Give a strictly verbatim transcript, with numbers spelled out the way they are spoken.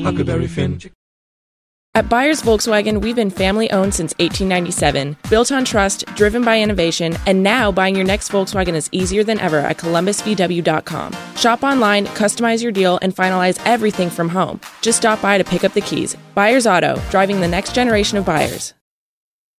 Huckleberry Finn. At Byers Volkswagen, we've been family-owned since eighteen ninety-seven, built on trust, driven by innovation, and now buying your next Volkswagen is easier than ever at columbus v w dot com. Shop online, customize your deal, and finalize everything from home. Just stop by to pick up the keys. Byers Auto, driving the next generation of buyers.